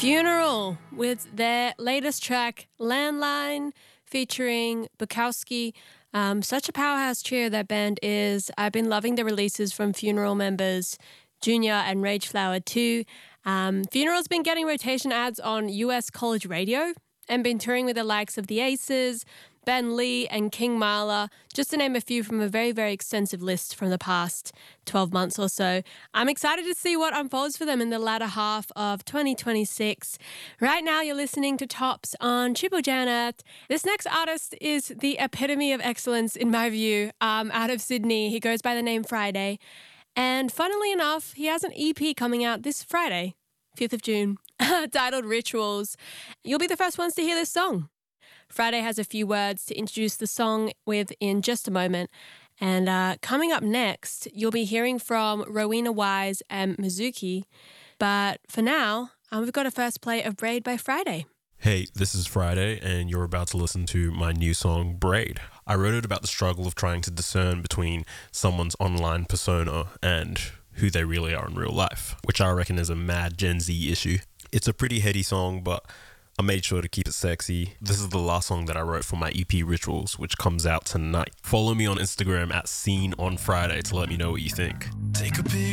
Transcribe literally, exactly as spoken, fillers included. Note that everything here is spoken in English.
Funeral with their latest track, Landline, featuring Bukowski. Um, such a powerhouse trio that band is. I've been loving the releases from Funeral members Junior and Rage Flower too. Um, Funeral's been getting rotation ads on U S college radio and been touring with the likes of the Aces, Ben Lee and King Marla, just to name a few from a very, very extensive list from the past twelve months or so. I'm excited to see what unfolds for them in the latter half of twenty twenty-six. Right now, you're listening to Tops on Triple J Earth. This next artist is the epitome of excellence, in my view, um, out of Sydney. He goes by the name Friday. And funnily enough, he has an E P coming out this Friday, fifth of June, titled Rituals. You'll be the first ones to hear this song. Friday has a few words to introduce the song with in just a moment. And uh, coming up next, you'll be hearing from Rowena Wise and Mizuki. But for now, um, we've got a first play of Braid by Friday. Hey, this is Friday, and you're about to listen to my new song, Braid. I wrote it about the struggle of trying to discern between someone's online persona and who they really are in real life, which I reckon is a mad Gen Z issue. It's a pretty heady song, but I made sure to keep it sexy. This is the last song that I wrote for my E P Rituals, which comes out tonight. Follow me on Instagram at Scene on Friday to let me know what you think. Take a big